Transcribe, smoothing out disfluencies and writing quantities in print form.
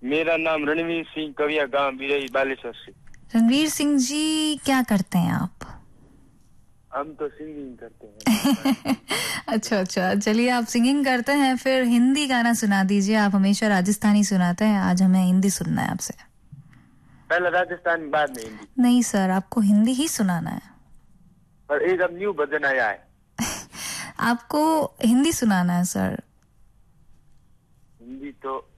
मेरा नाम रणवीर सिंह, कविया, गांव बिरई, बालेश्वर से। रणवीर सिंह जी, क्या करते हैं आप? हम तो सिंगिंग करते हैं। अच्छा अच्छा, चलिए आप सिंगिंग करते हैं, फिर हिंदी गाना सुना दीजिए। आप हमेशा राजस्थानी सुनाते हैं, आज हमें हिंदी सुनना है आपसे। पहले राजस्थान, बाद में हिंदी। नहीं सर, आपको हिंदी ही सुनाना है। पर एक अब न्यू वर्जन आया है। आपको हिंदी सुनाना है सर। हिंदी तो